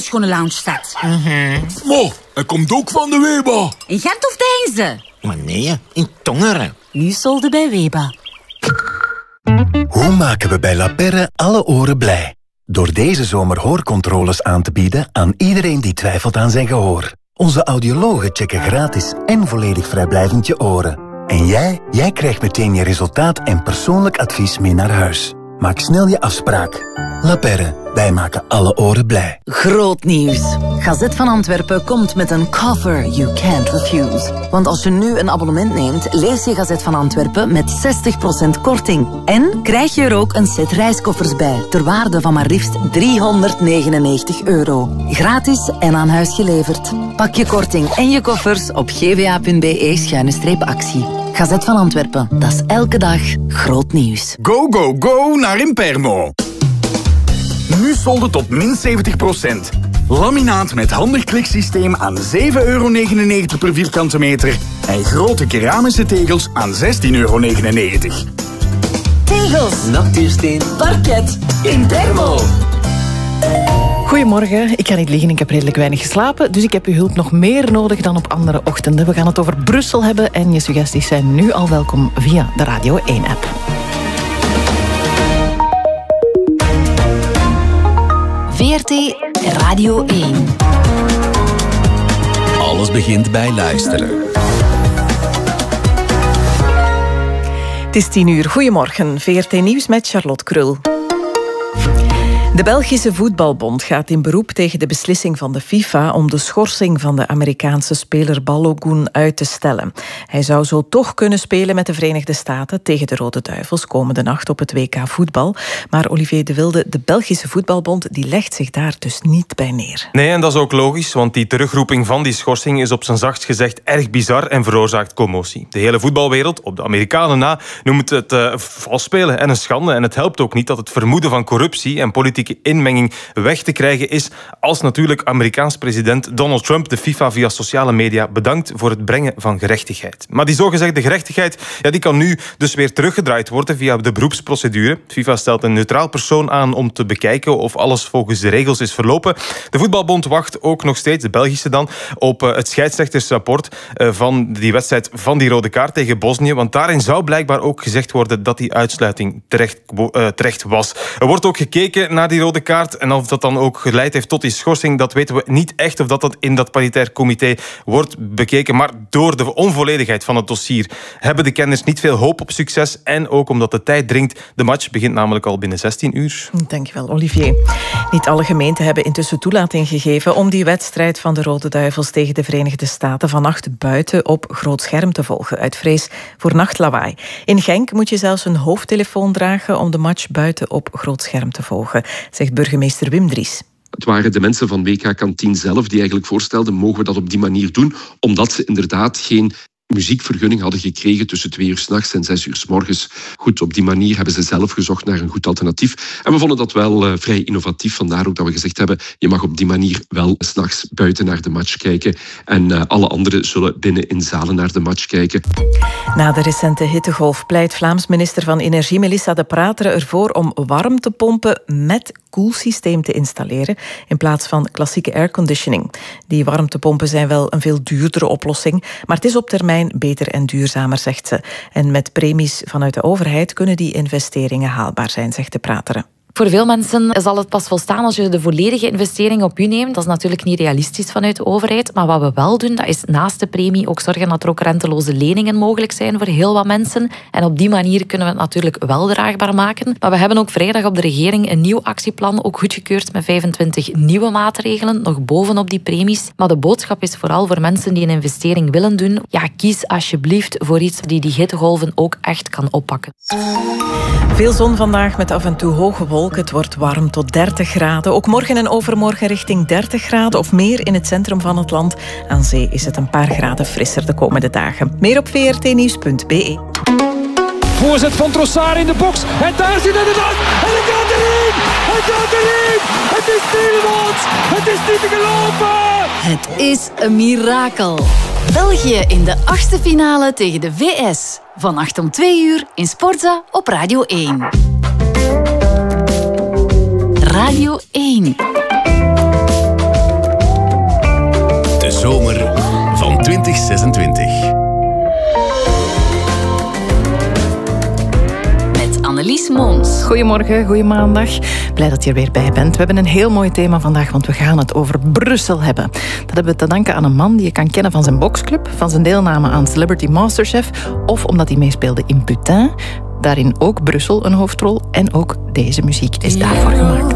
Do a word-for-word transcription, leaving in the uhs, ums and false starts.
keischone lounge staat. Mm-hmm. Mo, hij komt ook van de Weba. In Gent of Deinze? Maar nee, in Tongeren. Nu solde bij Weba. Hoe maken we bij La Perre alle oren blij? Door deze zomer hoorcontroles aan te bieden aan iedereen die twijfelt aan zijn gehoor. Onze audiologen checken gratis en volledig vrijblijvend je oren. En jij? Jij krijgt meteen je resultaat en persoonlijk advies mee naar huis. Maak snel je afspraak. La Perre, wij maken alle oren blij. Groot nieuws. Gazet van Antwerpen komt met een cover you can't refuse. Want als je nu een abonnement neemt, lees je Gazet van Antwerpen met zestig procent korting. En krijg je er ook een set reiskoffers bij, ter waarde van maar liefst driehonderdnegenennegentig euro. Gratis en aan huis geleverd. Pak je korting en je koffers op gva.be schuine streep actie. Gazet van Antwerpen, dat is elke dag groot nieuws. Go, go, go naar Impermo. Nu solden tot min zeventig procent. Laminaat met handig kliksysteem aan zeven euro negenennegentig per vierkante meter. En grote keramische tegels aan zestien euro negenennegentig. Tegels, Natuursteen, parket, Impermo. Goedemorgen, ik ga niet liggen, ik heb redelijk weinig geslapen, dus ik heb uw hulp nog meer nodig dan op andere ochtenden. We gaan het over Brussel hebben en je suggesties zijn nu al welkom via de Radio één-app. V R T Radio één. Alles begint bij luisteren. Het is tien uur. Goedemorgen, V R T Nieuws met Charlotte Krul. De Belgische Voetbalbond gaat in beroep tegen de beslissing van de FIFA om de schorsing van de Amerikaanse speler Balogun uit te stellen. Hij zou zo toch kunnen spelen met de Verenigde Staten tegen de Rode Duivels komende nacht op het W K voetbal. Maar Olivier de Wilde, de Belgische Voetbalbond, die legt zich daar dus niet bij neer. Nee, en dat is ook logisch, want die terugroeping van die schorsing is op zijn zachtst gezegd erg bizar en veroorzaakt commotie. De hele voetbalwereld, op de Amerikanen na, noemt het uh, vals spelen en een schande. En het helpt ook niet dat het vermoeden van corruptie en politieke inmenging weg te krijgen is, als natuurlijk Amerikaans president Donald Trump de FIFA via sociale media bedankt voor het brengen van gerechtigheid. Maar die zogezegde gerechtigheid, ja, die kan nu dus weer teruggedraaid worden via de beroepsprocedure. FIFA stelt een neutraal persoon aan om te bekijken of alles volgens de regels is verlopen. De Voetbalbond wacht ook nog steeds, de Belgische dan, op het scheidsrechtersrapport van die wedstrijd van die rode kaart tegen Bosnië, want daarin zou blijkbaar ook gezegd worden dat die uitsluiting terecht, uh, terecht was. Er wordt ook gekeken naar die rode kaart en of dat dan ook geleid heeft tot die schorsing, dat weten we niet echt of dat, dat in dat paritair comité wordt bekeken. Maar door de onvolledigheid van het dossier hebben de kenners niet veel hoop op succes en ook omdat de tijd dringt. De match begint namelijk al binnen zestien uur. Dankjewel, Olivier. Niet alle gemeenten hebben intussen toelating gegeven om die wedstrijd van de Rode Duivels tegen de Verenigde Staten vannacht buiten op groot scherm te volgen, uit vrees voor nachtlawaai. In Genk moet je zelfs een hoofdtelefoon dragen om de match buiten op groot scherm te volgen, zegt burgemeester Wim Dries. Het waren de mensen van W K Kantien zelf die eigenlijk voorstelden, mogen we dat op die manier doen, omdat ze inderdaad geen muziekvergunning hadden gekregen tussen twee uur 's nachts en zes uur 's morgens. Goed, op die manier hebben ze zelf gezocht naar een goed alternatief. En we vonden dat wel uh, vrij innovatief. Vandaar ook dat we gezegd hebben, je mag op die manier wel 's nachts buiten naar de match kijken. En uh, alle anderen zullen binnen in zalen naar de match kijken. Na de recente hittegolf pleit Vlaams minister van Energie Melissa De Prateren ervoor om warmtepompen met koelsysteem te installeren in plaats van klassieke airconditioning. Die warmtepompen zijn wel een veel duurdere oplossing, maar het is op termijn beter en duurzamer, zegt ze. En met premies vanuit de overheid kunnen die investeringen haalbaar zijn, zegt De Prateren. Voor veel mensen zal het pas volstaan als je de volledige investering op je neemt. Dat is natuurlijk niet realistisch vanuit de overheid. Maar wat we wel doen, dat is naast de premie ook zorgen dat er ook renteloze leningen mogelijk zijn voor heel wat mensen. En op die manier kunnen we het natuurlijk wel draagbaar maken. Maar we hebben ook vrijdag op de regering een nieuw actieplan, ook goedgekeurd met vijfentwintig nieuwe maatregelen, nog bovenop die premies. Maar de boodschap is vooral voor mensen die een investering willen doen. Ja, kies alsjeblieft voor iets die die hittegolven ook echt kan oppakken. Veel zon vandaag met af en toe hoge wolken. Het wordt warm tot dertig graden. Ook morgen en overmorgen richting dertig graden of meer in het centrum van het land. Aan zee is het een paar graden frisser de komende dagen. Meer op v r t nieuws punt b e. Voorzet van Trossard in de box. En daar zit het aan. En het gaat erin. Het gaat erin. Het is Tielemans. Het is niet te geloven. Het is een mirakel. België in de achtste finale tegen de V S. Vannacht om twee uur in Sportza op Radio één. Radio één. twintig zesentwintig. Annelies Mons. Goedemorgen, goeie maandag. Blij dat je er weer bij bent. We hebben een heel mooi thema vandaag, want we gaan het over Brussel hebben. Dat hebben we te danken aan een man die je kan kennen van zijn boksclub, van zijn deelname aan Celebrity Masterchef of omdat hij meespeelde in Putain. Daarin ook Brussel een hoofdrol en ook deze muziek is daarvoor gemaakt.